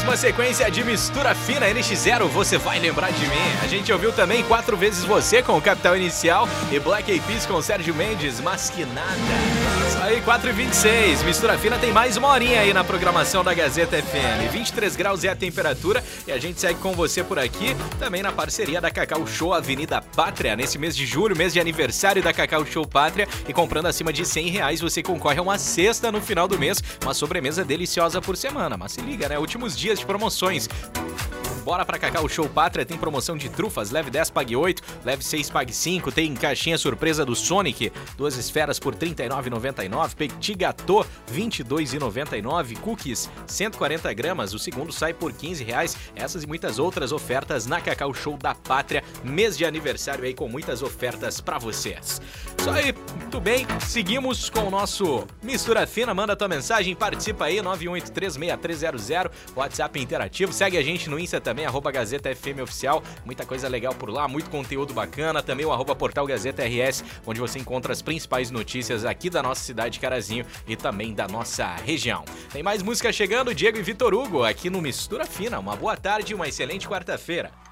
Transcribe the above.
uma sequência de Mistura Fina, NX0, Você Vai Lembrar de Mim. A gente ouviu também 4 vezes Você com o Capital Inicial e Black Eyed Peas com Sérgio Mendes, Mas Que Nada. Isso aí, 4h26. Mistura Fina tem mais uma horinha aí na programação da Gazeta FM. 23 graus é a temperatura e a gente segue com você por aqui, também na parceria da Cacau Show Avenida Pátria. Nesse mês de julho, mês de aniversário da Cacau Show Pátria, e comprando acima de R$100, você concorre a uma cesta no final do mês, uma sobremesa deliciosa por semana. Mas se liga, né? Últimos dias de promoções. Bora pra Cacau Show Pátria, tem promoção de trufas, leve 10, pague 8, leve 6, pague 5, tem caixinha surpresa do Sonic, 2 esferas por R$ 39,99, Petit Gâteau, R$ 22,99, cookies, 140 gramas, o segundo sai por R$15, essas e muitas outras ofertas na Cacau Show da Pátria, mês de aniversário aí com muitas ofertas pra vocês. Isso aí, muito bem, seguimos com o nosso Mistura Fina, manda tua mensagem, participa aí, 9136300, WhatsApp interativo, segue a gente no Insta também, @Gazeta FM Oficial, muita coisa legal por lá, muito conteúdo bacana, também o @Portal Gazeta RS, onde você encontra as principais notícias aqui da nossa cidade de Carazinho e também da nossa região. Tem mais música chegando, Diego e Vitor Hugo, aqui no Mistura Fina. Uma boa tarde e uma excelente quarta-feira.